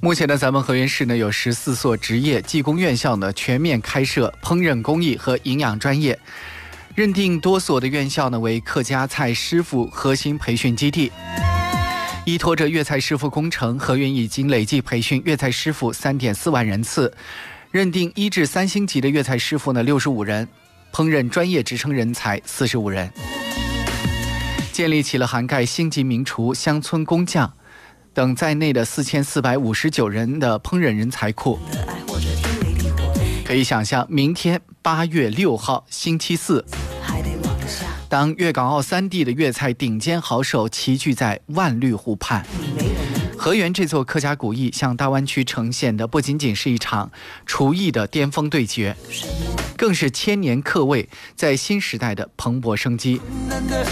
目前呢，咱们河源市呢有14所职业技工院校呢全面开设烹饪工艺和营养专业，认定多所的院校呢为客家菜师傅核心培训基地。依托着粤菜师傅工程，河源已经累计培训粤菜师傅3.4万人次，认定1至3星级的粤菜师傅呢65人，烹饪专业职称人才45人，建立起了涵盖星级名厨、乡村工匠等在内的4459人的烹饪人才库。可以想象，明天8月6号星期四，当粤港澳3地的粤菜顶尖好手齐聚在万绿湖畔，河源这座客家古邑向大湾区呈现的不仅仅是一场厨艺的巅峰对决，更是千年客味在新时代的蓬勃生机。